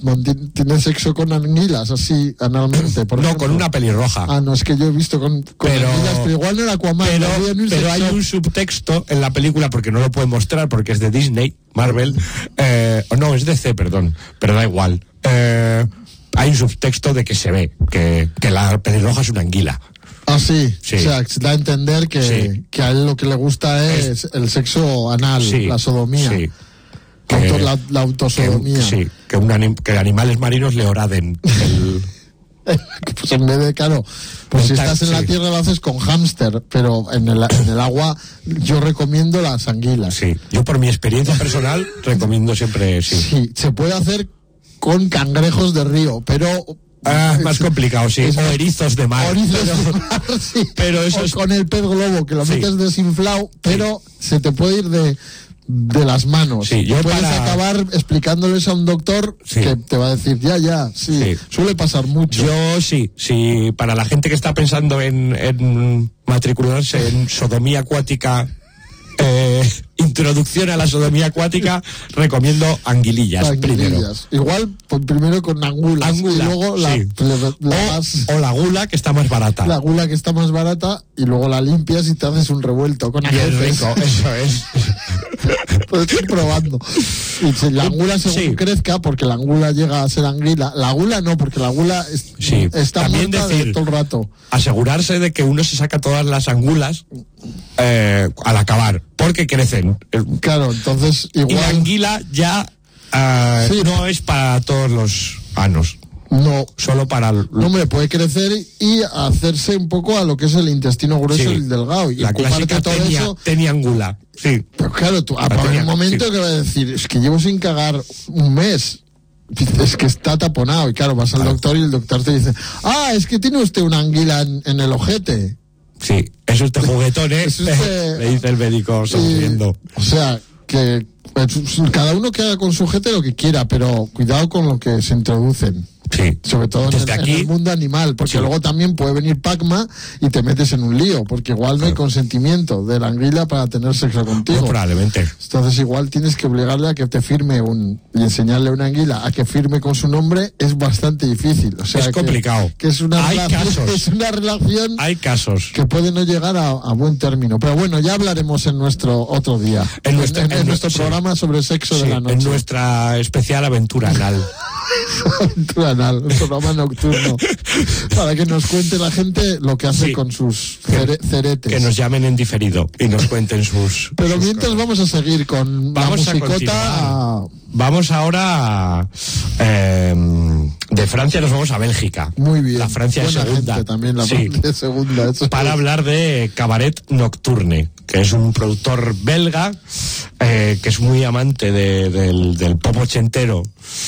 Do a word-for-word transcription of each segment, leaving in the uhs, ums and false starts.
tiene sexo con anguilas así analmente. Por no, ejemplo. con una pelirroja. Ah, no, es que yo he visto con, con pero, anguilas, pero igual no era Aquaman. Pero, no pero hay un subtexto en la película, porque no lo pueden mostrar, porque es de Disney, Marvel, eh, no, es D C, perdón, pero da igual. Eh, hay un subtexto de que se ve que, que la pelirroja es una anguila. Ah, sí. sí. O sea, da a entender que, sí. que a él lo que le gusta es, es el sexo anal, sí. la sodomía. Sí. Que, la, la autosodomía. Que, sí, que, un anim, que animales marinos le horaden. El... pues en vez de, claro, pues si estás en sí. la tierra lo haces con hámster, pero en el, en el agua yo recomiendo las anguilas. Sí, yo por mi experiencia personal recomiendo siempre, sí. Sí, se puede hacer con cangrejos de río, pero... Ah, más complicado, sí. Es o erizos de mar. Erizos pero, de mar, sí. Pero eso o es... con el pez globo, que lo sí. metes desinflado, pero sí. se te puede ir de, de las manos. Sí, yo puedes para... acabar explicándoles a un doctor sí. que te va a decir, ya, ya, sí, sí. Suele pasar mucho. Yo sí, sí. Para la gente que está pensando en, en matricularse en sodomía acuática... Eh, introducción a la sodomía acuática, recomiendo anguilillas, anguilillas. primero. Igual pues primero con angulas Angula, y luego la, sí. la, la o, más, o la gula, que está más barata. La gula que está más barata y luego la limpias y te haces un revuelto con bien rico, eso es. Puedes ir probando. Y si la angula según sí. crezca, porque la angula llega a ser anguila, la gula no, porque la gula es, sí. está También muerta decir, de todo el rato. Asegurarse de que uno se saca todas las angulas eh, al acabar, porque crecen. Claro, entonces igual... Y la anguila ya uh, sí. no es para todos los anos. No. Solo para... El... No, hombre, puede crecer y hacerse un poco a lo que es el intestino grueso y sí. el delgado. Y la clásica todo tenia, eso... teniangula. Sí. Pero claro, tú, a un momento sí. que va a decir, es que llevo sin cagar un mes. Es que está taponado. Y claro, vas al claro. doctor y el doctor te dice, ah, es que tiene usted una anguila en, en el ojete. Sí, eso es de juguetón, ¿eh? Eso es de... Le dice el médico sonriendo. O sea, que cada uno que haga con su ojete lo que quiera, pero cuidado con lo que se introducen. Sí. Sobre todo en el, aquí, en el mundo animal, porque sí. luego también puede venir Pac-Man y te metes en un lío, porque igual no claro. hay consentimiento de la anguila para tener sexo contigo. No, probablemente. Entonces igual tienes que obligarle a que te firme un y enseñarle a una anguila a que firme con su nombre es bastante difícil. O sea, es que, complicado. Que es una hay relación, casos. Es una relación hay casos que puede no llegar a, a buen término. Pero bueno, ya hablaremos en nuestro otro día. En nuestro, en, en, en nuestro sí. programa sobre sexo sí, de la noche. En nuestra especial aventura anal. aventura anal, un programa nocturno. Para que nos cuente la gente lo que hace sí. con sus cere ceretes. Que nos llamen en diferido y nos cuenten sus... Pero sus mientras cosas. Vamos a seguir con vamos la musicota. A... Vamos ahora a, eh, de Francia nos vamos a Bélgica. Muy bien. La Francia Buena segunda. Gente también la sí. Francia segunda. Eso Para es. hablar de Cabaret Nocturne, que es un productor belga eh, que es muy amante de, del, del pop ochentero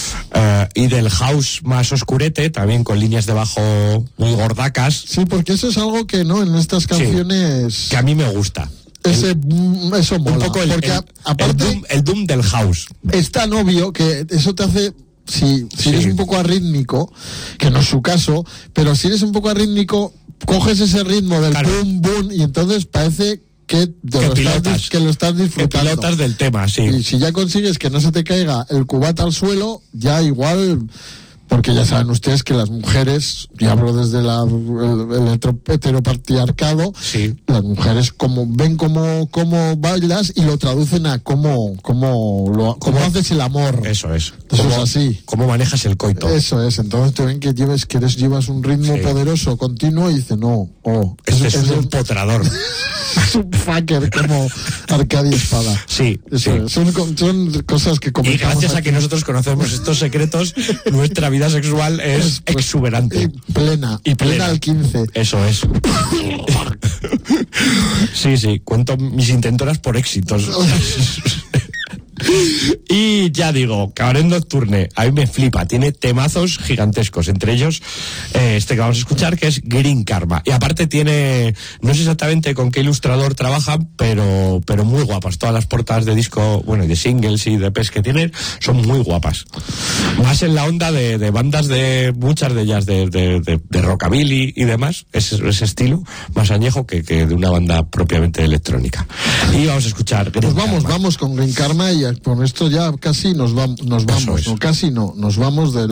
eh, y del house más oscurete, también con líneas de bajo muy gordacas. Sí, porque eso es algo que no en estas canciones... Sí, que a mí me gusta. Ese, el, eso mola. Un poco el, porque el, a, aparte, el, doom, el doom del house. Es tan obvio que eso te hace... Si, si sí. eres un poco arrítmico, que no es su caso, pero si eres un poco arrítmico, coges ese ritmo del claro. boom, boom, y entonces parece que, que, lo, pilotas, estás, que lo estás disfrutando. Que pilotas del tema, sí. Y si ya consigues que no se te caiga el cubata al suelo, ya igual... Porque ya saben ustedes que las mujeres, y hablo desde la, el, el heteropatriarcado, sí. las mujeres como ven cómo, cómo bailas y lo traducen a cómo, cómo, lo, cómo haces el amor. Eso es. Eso ¿Cómo, es así. Cómo manejas el coito. Eso es. Entonces te ven que lleves, que eres, llevas un ritmo sí. poderoso, continuo, y dicen, no, oh. Este es, es un empotrador. Es un fucker como Arcadia Espada. Sí, Eso sí. Es. Son, son cosas que comentamos. Y gracias aquí. a que nosotros conocemos estos secretos, nuestra vida sexual es pues, exuberante. Y plena. Y plena. Plena al quince. Eso es. Sí, sí. Cuento mis intentoras por éxitos. Y ya digo, Cabaret Nocturne, a mí me flipa, tiene temazos gigantescos, entre ellos eh, este que vamos a escuchar, que es Green Karma. Y aparte tiene, no sé exactamente con qué ilustrador trabajan, pero pero muy guapas. Todas las portadas de disco, bueno, de singles y de E Pes que tienen, son muy guapas. Más en la onda de, de bandas de, muchas de ellas de, de, de, de rockabilly y demás, ese, ese estilo, más añejo que, que de una banda propiamente electrónica. Y vamos a escuchar Green Pues vamos, Karma. vamos con Green Karma y con esto ya casi nos, va, nos vamos, no, casi no, nos vamos de